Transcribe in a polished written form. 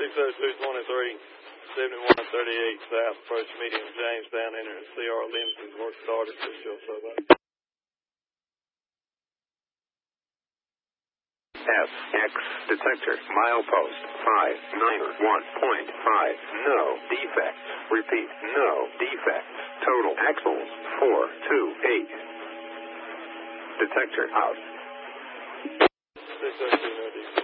60223, 7138 South, approach medium Jamestown, entering CR Limited, work started, please show survey. FX detector, milepost 591.5, no defects. Repeat, no defects. Total axles 428. Detector out. 602